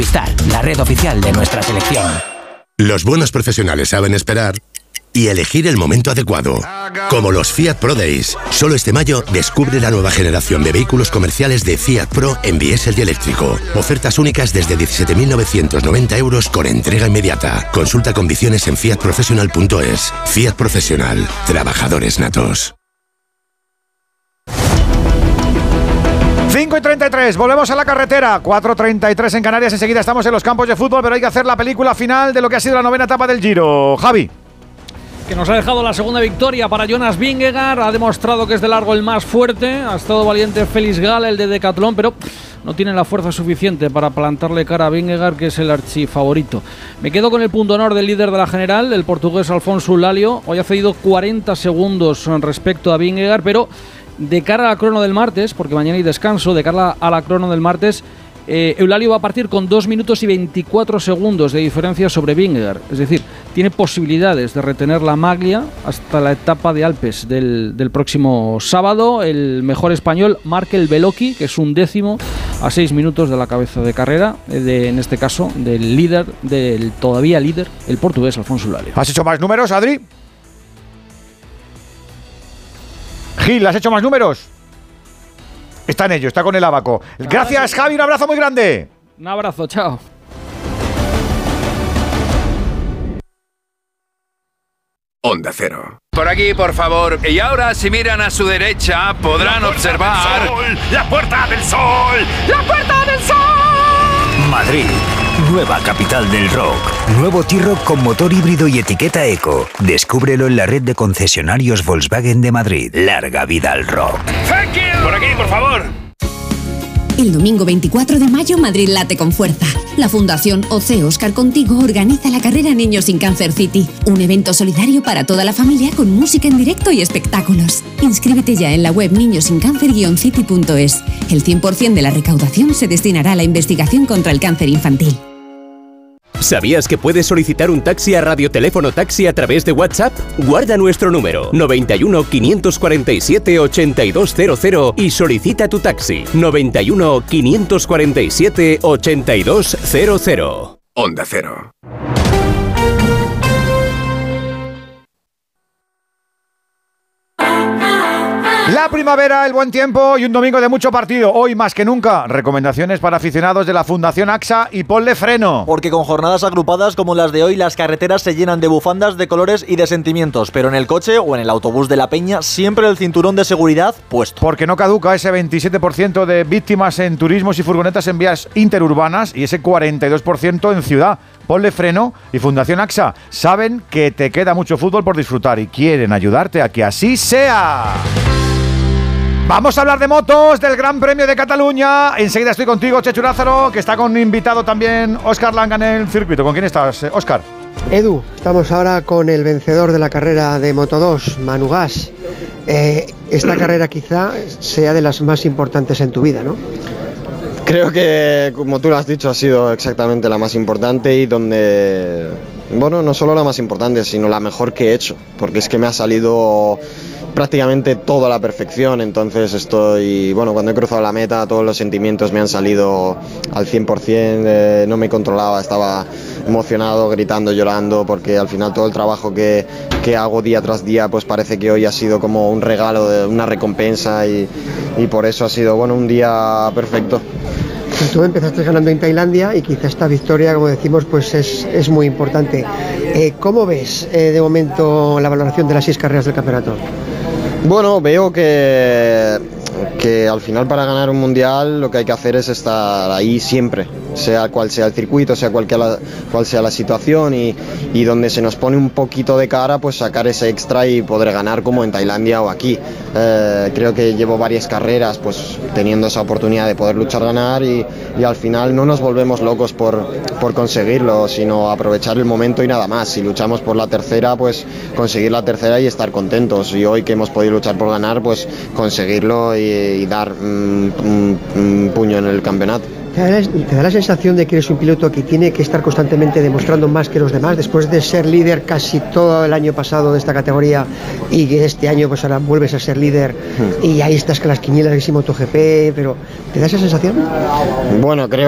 Movistar, la red oficial de nuestra selección. Los buenos profesionales saben esperar y elegir el momento adecuado. Como los Fiat Pro Days. Solo este mayo descubre la nueva generación de vehículos comerciales de Fiat Pro en diésel y eléctrico. Ofertas únicas desde 17.990 euros con entrega inmediata. Consulta condiciones en fiatprofessional.es. Fiat Profesional. Trabajadores natos. 5:33, volvemos a la carretera. 4:33 en Canarias. Enseguida estamos en los campos de fútbol, pero hay que hacer la película final de lo que ha sido la 9ª etapa del Giro. Javi. Que nos ha dejado la segunda victoria para Jonas Vingegaard. Ha demostrado que es de largo el más fuerte. Ha estado valiente Félix Gall, el de Decathlon, pero no tiene la fuerza suficiente para plantarle cara a Vingegaard, que es el archifavorito. Me quedo con el punto honor del líder de la general, el portugués Alfonso Eulálio. Hoy ha cedido 40 segundos respecto a Vingegaard, pero de cara a la crono del martes, porque mañana hay descanso, de cara a la crono del martes, Eulálio va a partir con 2 minutos y 24 segundos de diferencia sobre Vingegaard. Es decir, tiene posibilidades de retener la maglia hasta la etapa de Alpes del próximo sábado. El mejor español, Markel Beloki, que es un décimo a 6 minutos de la cabeza de carrera, en este caso, del líder, del todavía líder, el portugués Alfonso Eulálio. ¿Has hecho más números, Adri? Gil, ¿has hecho más números? Está en ello, está con el abaco. Gracias, Javi, un abrazo muy grande. Un abrazo, chao. Onda Cero. Por aquí, por favor. Y ahora, si miran a su derecha, podrán observar... ¡La Puerta del Sol! ¡La Puerta del Sol! Madrid, nueva capital del rock. Nuevo T-Roc con motor híbrido y etiqueta eco. Descúbrelo en la red de concesionarios Volkswagen de Madrid. Larga vida al rock. ¡Thank you! Por aquí, por favor. El domingo 24 de mayo, Madrid late con fuerza. La Fundación OC Óscar Contigo organiza la carrera Niños sin Cáncer City, un evento solidario para toda la familia con música en directo y espectáculos. Inscríbete ya en la web niñosincáncer-city.es. El 100% de la recaudación se destinará a la investigación contra el cáncer infantil. ¿Sabías que puedes solicitar un taxi a Radioteléfono Taxi a través de WhatsApp? Guarda nuestro número 91 547 8200 y solicita tu taxi 91 547 8200. Onda Cero. La primavera, el buen tiempo y un domingo de mucho partido. Hoy más que nunca, recomendaciones para aficionados de la Fundación AXA y ponle freno. Porque con jornadas agrupadas como las de hoy, las carreteras se llenan de bufandas, de colores y de sentimientos. Pero en el coche o en el autobús de la Peña, siempre el cinturón de seguridad puesto. Porque no caduca ese 27% de víctimas en turismos y furgonetas en vías interurbanas y ese 42% en ciudad. Ponle freno y Fundación AXA saben que te queda mucho fútbol por disfrutar y quieren ayudarte a que así sea. Vamos a hablar de motos, del Gran Premio de Cataluña. Enseguida estoy contigo, Chechu Lázaro, que está con invitado también Óscar Langa en el circuito. ¿Con quién estás, Óscar? Edu, estamos ahora con el vencedor de la carrera de Moto2, Manu Gas. Esta carrera quizá sea de las más importantes en tu vida, ¿no? Creo que, como tú lo has dicho, ha sido exactamente la más importante y donde, bueno, no solo la más importante, sino la mejor que he hecho, porque es que me ha salido prácticamente todo a la perfección. Entonces estoy, bueno, cuando he cruzado la meta todos los sentimientos me han salido al 100%, no me controlaba, estaba emocionado, gritando, llorando, porque al final todo el trabajo que hago día tras día pues parece que hoy ha sido como un regalo, una recompensa y por eso ha sido, bueno, un día perfecto. Tú empezaste ganando en Tailandia y quizá esta victoria, como decimos, pues es muy importante. ¿Cómo ves de momento la valoración de las 6 carreras del campeonato? Bueno, veo que al final para ganar un mundial lo que hay que hacer es estar ahí siempre, sea cual sea el circuito, sea cual sea la situación y donde se nos pone un poquito de cara, pues sacar ese extra y poder ganar como en Tailandia o aquí. Creo que llevo varias carreras pues teniendo esa oportunidad de poder luchar, ganar y al final no nos volvemos locos por conseguirlo, sino aprovechar el momento y nada más. Si luchamos por la tercera, pues conseguir la tercera y estar contentos, y hoy que hemos podido luchar por ganar, pues conseguirlo y dar un puño en el campeonato. ¿Te da la sensación de que eres un piloto que tiene que estar constantemente demostrando más que los demás, después de ser líder casi todo el año pasado de esta categoría y que este año pues ahora vuelves a ser líder y ahí estás con las quinielas de MotoGP, pero ¿te da esa sensación? Bueno, creo